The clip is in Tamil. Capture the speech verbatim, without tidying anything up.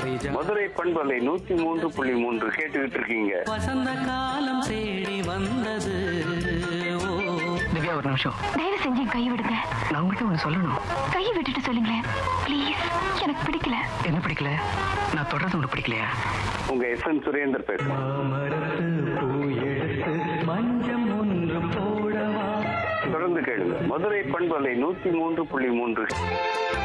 மதுரை பண்பலை நூத்தி மூன்று புள்ளி மூன்று கேட்டுக்கிட்டு இருக்கீங்க. வசந்த காலம் தேடி வந்தது. திவ்யா, ஒரு நிமிஷம் தயவு செஞ்சு கை விடுங்க. நான் உங்ககிட்ட ஒண்ணு சொல்லணும். கையை விட்டுட்டு சொல்லுங்களேன் ப்ளீஸ். எனக்கு பிடிக்கல. என்ன பிடிக்கல? நான் தொடர்ந்து உனக்கு பிடிக்கலையா? உங்க எஸ் என் சுரேந்தர் பேசுறேன். தொடர்ந்து கேளுங்க. மதுரை பண்பலை நூத்தி மூன்று புள்ளி மூன்று.